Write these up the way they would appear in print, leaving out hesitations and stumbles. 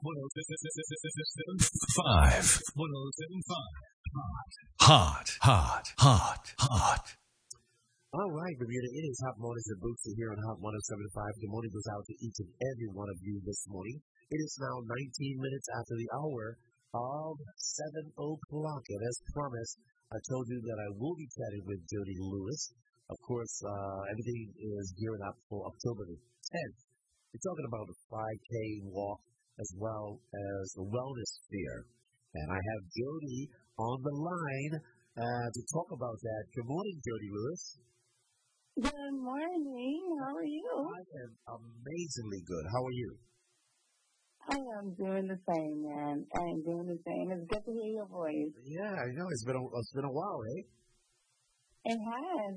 1075. 1075. Hot, hot, hot, hot. All right, Bermuda, it is Hot Mornings with Bootsy here on Hot 107.5. Good morning goes out to each and every one of you this morning. It is now 19 minutes after the hour of 7 o'clock. And as promised, I told you that I will be chatting with Jody Lewis. Of course, everything is gearing up for October the 10th. We're talking about the 5K walk as well as the wellness fair. And I have Jody on the line to talk about that. Good morning, Jody Lewis. Good morning. How are you? I am amazingly good. How are you? I am doing the same, man. I am doing the same. It's good to hear your voice. Yeah, I know. It's been a while, eh? It has.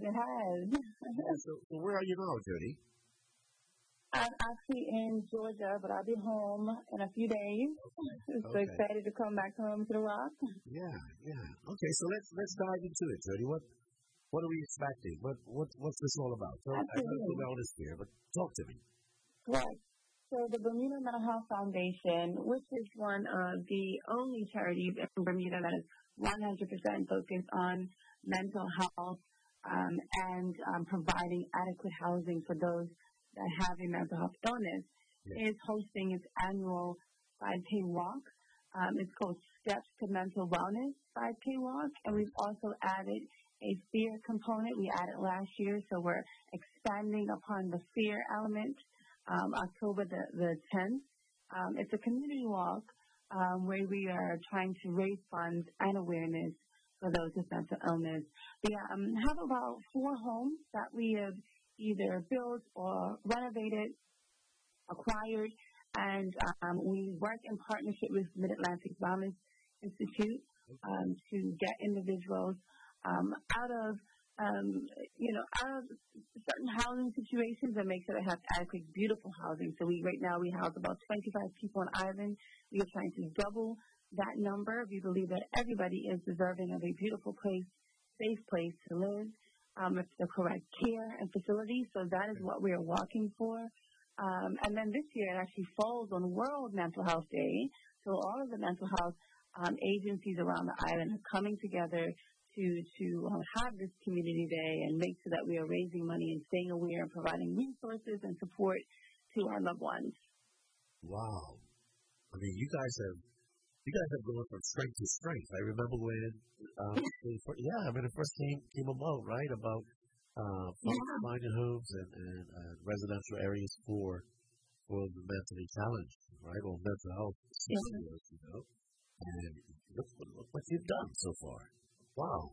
So where are you now, Jody? I'm actually in Georgia, but I'll be home in a few days. So excited to come back home to the Rock. Yeah. Okay, so let's dive into it, Jody. What are we expecting? What's this all about? So I know the wellness here, but talk to me. Right. So the Bermuda Mental Health Foundation, which is one of the only charities in Bermuda that is 100% focused on mental health and providing adequate housing for those that have a mental health illness, is hosting its annual 5K walk. It's called Steps to Mental Wellness 5K walk, and we've also added a fear component. We added last year, so we're expanding upon the fear element. October the 10th. It's a community walk where we are trying to raise funds and awareness for those with mental illness. We have about 4 homes that we have either built or renovated, acquired, and we work in partnership with Mid-Atlantic Wellness Institute to get individuals out of certain housing situations and make sure they have adequate, beautiful housing. So right now we house about 25 people on island. We are trying to double that number. We believe that everybody is deserving of a beautiful place, safe place to live, with the correct care and facilities. So that is what we are walking for. And then this year it actually falls on World Mental Health Day. So all of the mental health agencies around the island are coming together to have this community day and make sure that we are raising money and staying aware and providing resources and support to our loved ones. Wow. I mean, you guys have gone from strength to strength. I remember when it first came about, right, about finding homes and residential areas for the mentally challenged, right, or mental health seniors, And look what you've done so far. Wow.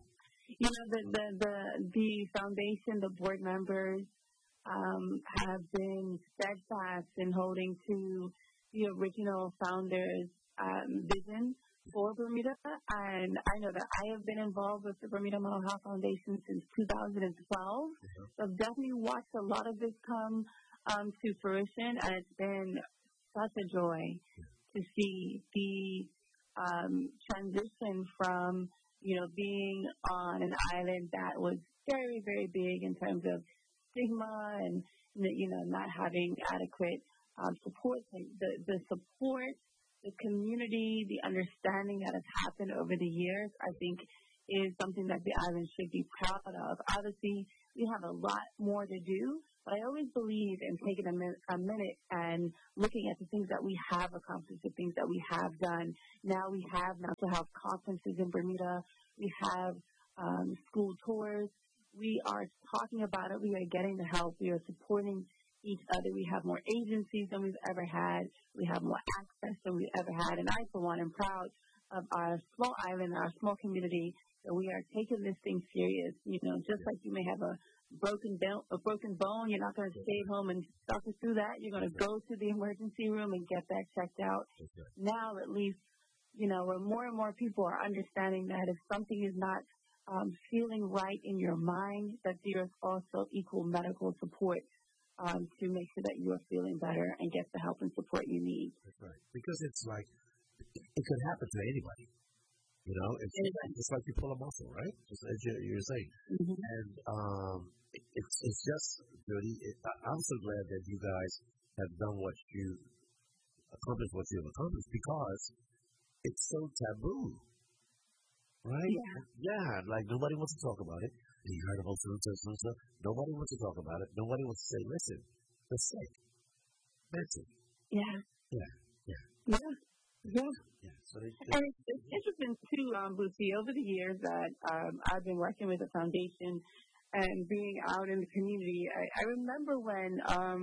The foundation, the board members have been steadfast in holding to the original founders' vision for Bermuda. And I know that I have been involved with the Bermuda Mental Health Foundation since 2012. So I've definitely watched a lot of this come to fruition, and it's been such a joy to see the transition from being on an island that was very, very big in terms of stigma and, not having adequate support. The support, the community, the understanding that has happened over the years, I think, is something that the island should be proud of. Obviously, we have a lot more to do, but I always believe in taking a minute and looking at the things that we have accomplished, the things that we have done. Now we have mental health conferences in Bermuda. We have school tours. We are talking about it. We are getting the help. We are supporting each other. We have more agencies than we've ever had. We have more access than we've ever had. And I, for one, am proud of our small island, our small community, that we are taking this thing serious. Just like you may have a broken bone, you're not going to stay home and suffer through that. You're going to go to the emergency room and get that checked out. Now, at least, where more and more people are understanding that if something is not feeling right in your mind, that there's also equal medical support to make sure that you are feeling better and get the help and support you need. That's right. Because it's like, it could happen to anybody. It's like you pull a muscle, right? Just as you're saying. Mm-hmm. And it's just, Jody, I'm so glad that you guys have done what you accomplish what you've accomplished because it's so taboo, right? Yeah, like nobody wants to talk about it. You heard about so. Nobody wants to talk about it. Nobody wants to say, listen, they're sick. Mental. Yeah. So and it's interesting too, Bootsy, over the years that I've been working with the foundation and being out in the community. I remember when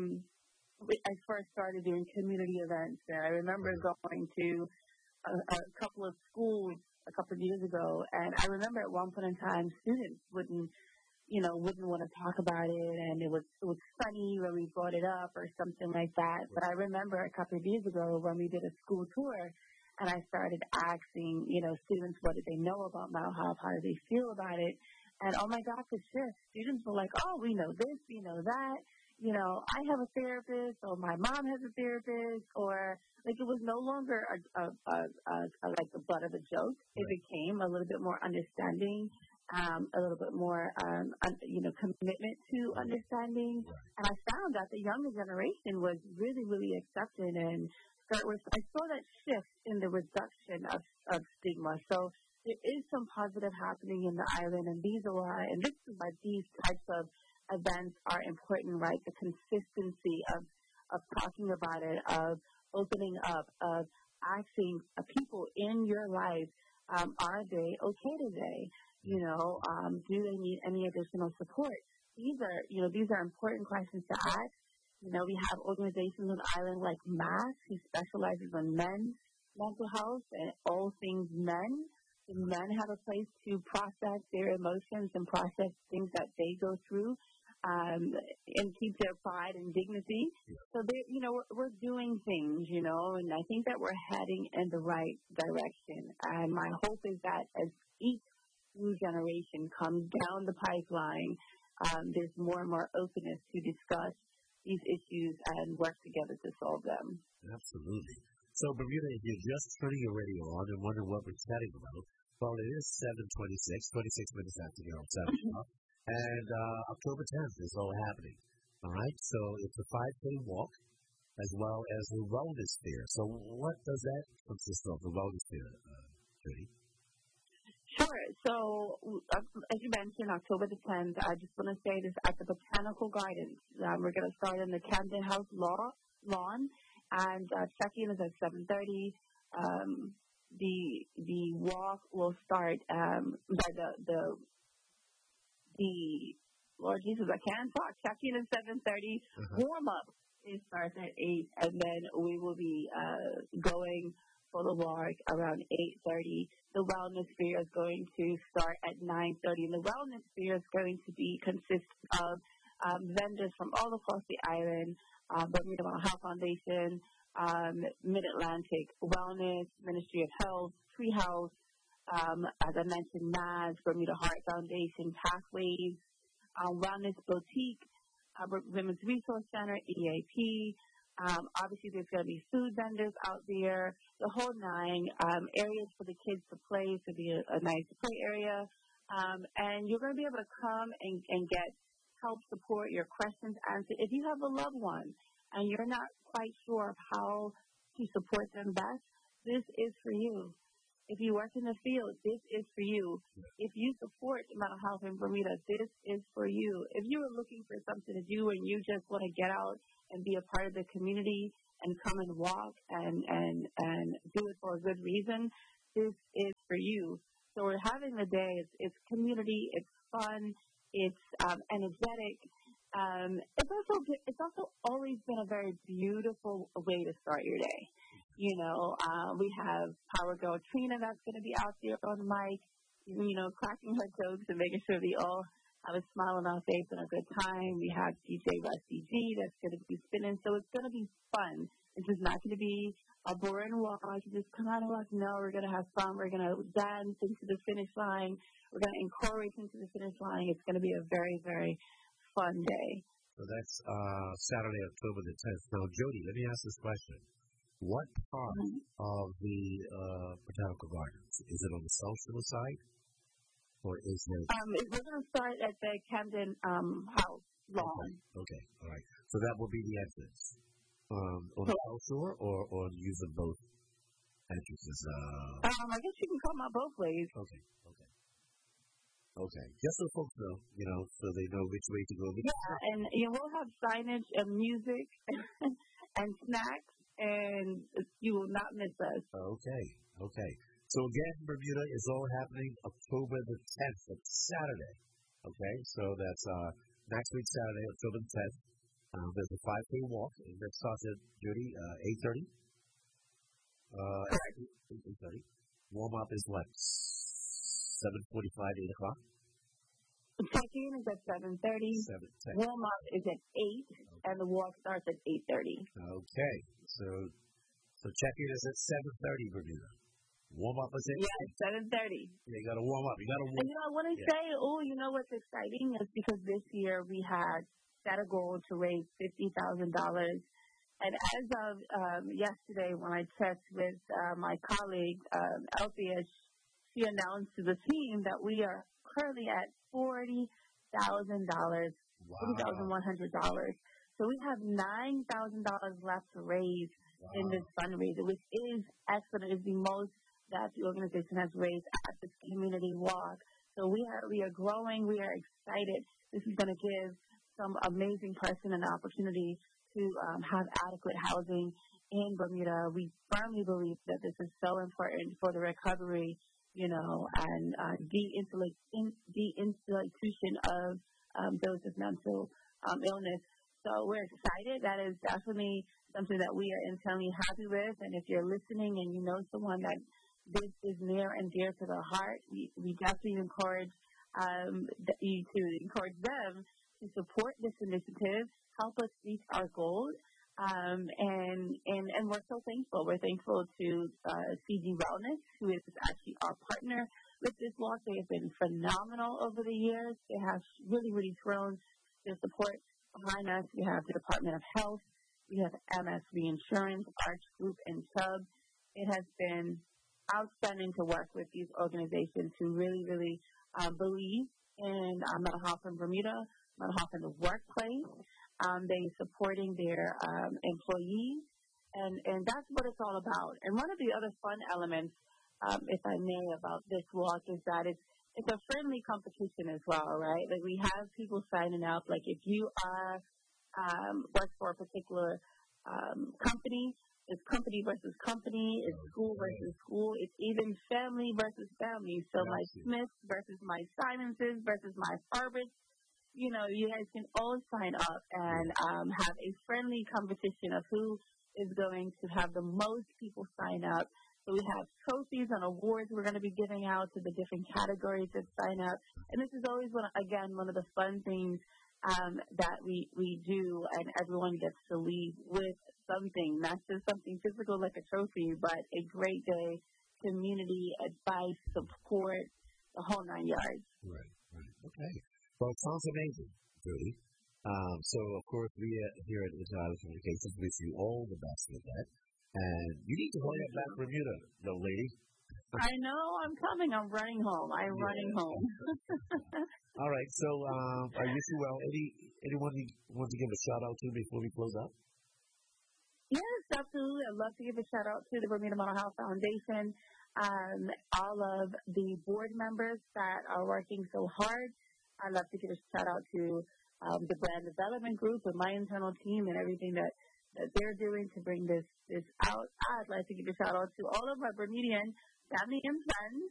I first started doing community events, and I remember going to a couple of schools a couple of years ago, and I remember at one point in time students wouldn't want to talk about it, and it was funny when we brought it up or something like that. But I remember a couple of years ago when we did a school tour, and I started asking, students, what did they know about mental health? How did they feel about it? And oh my gosh, it's just students were like, oh, we know this, we know that. I have a therapist, or my mom has a therapist, or like it was no longer like the butt of a joke. It became a little bit more understanding, a little bit more, commitment to understanding. And I found that the younger generation was really, really accepting, and I saw that shift in the reduction of stigma. So there is some positive happening in the island, and this is why these types of events are important, right? The consistency of talking about it, of opening up, of asking people in your life, are they okay today? Do they need any additional support? These are important questions to ask. We have organizations on the island like MASS, who specializes in men's mental health and all things men. The men have a place to process their emotions and process things that they go through, and keep their pride and dignity. So we're doing things, and I think that we're heading in the right direction. And my hope is that as each new generation comes down the pipeline, there's more and more openness to discuss these issues and work together to solve them. Absolutely. So, Bermuda, if you're just turning your radio on and wondering what we're chatting about, well, it is 7:26, 26 minutes after the hour, 7 o'clock, and October 10th is all happening. All right? So it's a 5K walk as well as a wellness fair. So what does that consist of, the wellness fair, Judy? Sure. So, as you mentioned, October the 10th, I just want to say this at the Botanical Gardens. We're going to start in the Camden House lawn, and check-in is at 7:30. The walk will start by the Lord Jesus, I can't talk. Check-in is 7:30. Warm-up starts at 8, and then we will be going for the walk around 8:30. The wellness fair is going to start at 9:30, and the wellness fair is going to consist of vendors from all across the island, Bermuda Mental Health Foundation, Mid-Atlantic Wellness, Ministry of Health, Treehouse, as I mentioned, MASS, Bermuda Heart Foundation, Pathways, Wellness Boutique, Women's Resource Center, EAP. Obviously, there's going to be food vendors out there, the whole nine, areas for the kids to play, to be a nice play area. And you're going to be able to come and get help, support, your questions answered. If you have a loved one and you're not quite sure of how to support them best, this is for you. If you work in the field, this is for you. If you support mental health in Bermuda, this is for you. If you are looking for something to do and you just want to get out and be a part of the community and come and walk and do it for a good reason, this is for you. So we're having the day. It's community. It's fun. It's energetic. It's also always been a very beautiful way to start your day. You know, we have Power Girl Trina that's going to be out there on the mic, cracking her jokes and making sure we all have a smile on our face and a good time. We have DJ Rusty G that's going to be spinning. So it's going to be fun. This is not going to be a boring walk. You just come out and walk. No, we're going to have fun. We're going to dance into the finish line. We're going to encourage into the finish line. It's going to be a very, very fun day. So that's Saturday, October the 10th. Now, Jody, let me ask this question. What part of the Botanical Gardens? Is it on the social side? Or is it? We're going to start at the Camden House lawn. Okay, all right. So that will be the entrance. on the South Shore, or using both entrances? I guess you can come out both ways. Okay. Just so folks know, so they know which way to go. Yeah, and we'll have signage and music and snacks, and you will not miss us. Okay. So again, Bermuda is all happening October the 10th. It's Saturday. Okay, so that's next week Saturday, October the 10th. There's a 5K walk, and that starts at 8:30. 8:30. Warm-up is what? 7:45, 8 o'clock? Check-in is at 7:30. Warm-up is at 8, and the walk starts at 8:30. Okay, so check-in is at 7:30, Bermuda. Warm-up is at 7:30. Yeah, you got to warm up. And I want to say, what's exciting is because this year we had set a goal to raise $50,000. And as of yesterday, when I checked with my colleague, Althea, she announced to the team that we are currently at $40,000, $40,100. So we have $9,000 left to raise in this fundraiser, which is excellent. It's the most that the organization has raised at this community walk. So we are growing. We are excited. This is going to give some amazing person an opportunity to have adequate housing in Bermuda. We firmly believe that this is so important for the recovery, and de-institution of those with mental illness. So we're excited. That is definitely something that we are internally happy with. And if you're listening and you know someone that this is near and dear to their heart, we definitely encourage you to encourage them to support this initiative, help us reach our goals, and we're so thankful. We're thankful to CG Wellness, who is actually our partner with this walk. They have been phenomenal over the years. They have really, really thrown their support behind us. We have the Department of Health. We have MS Reinsurance, Arch Group, and Chubb. It has been outstanding to work with these organizations who really, really believe in mental health in Bermuda, mental health in the workplace. They're supporting their employees, and that's what it's all about. And one of the other fun elements, if I may, about this walk is that it's a friendly competition as well, right? Like we have people signing up. Like if you are work for a particular company, it's company versus company, it's school versus school, it's even family versus family. So my Smiths versus my Simonses versus my Harvards. You guys can all sign up and have a friendly competition of who is going to have the most people sign up. So we have trophies and awards we're going to be giving out to the different categories that sign up. And this is always, one of the fun things that we do, and everyone gets to leave with something, not just something physical like a trophy, but a great day, community, advice, support, the whole 9 yards. Right. Okay. Well, it sounds amazing, Jody. So, of course, we here at Intelligence Communications wish you all the best with that. And you need to hurry up back to Bermuda, though, lady. I know. I'm coming. I'm running home. Running home. All right. So, I wish you well. Anyone you want to give a shout-out to before we close out? Yes, absolutely. I'd love to give a shout-out to the Bermuda Mental Health Foundation, all of the board members that are working so hard. I'd love to give a shout-out to the brand development group and my internal team and everything that they're doing to bring this out. I'd like to give a shout-out to all of our Bermudian family and friends